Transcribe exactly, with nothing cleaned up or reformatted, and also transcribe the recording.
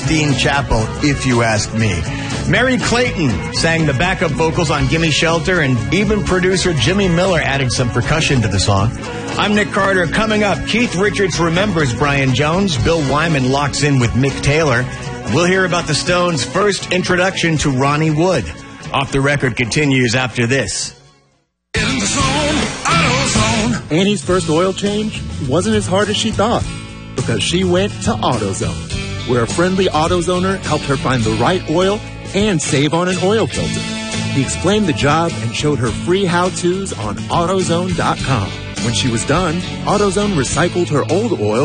Sistine Chapel, if you ask me. Mary Clayton sang the backup vocals on Gimme Shelter, and even producer Jimmy Miller added some percussion to the song. I'm Nick Carter. Coming up, Keith Richards remembers Brian Jones. Bill Wyman locks in with Mick Taylor. We'll hear about the Stones' first introduction to Ronnie Wood. Off the Record continues after this. In the zone, AutoZone. Annie's first oil change wasn't as hard as she thought because she went to AutoZone, where a friendly AutoZoner helped her find the right oil and save on an oil filter. He explained the job and showed her free how-tos on AutoZone dot com. When she was done, AutoZone recycled her old oil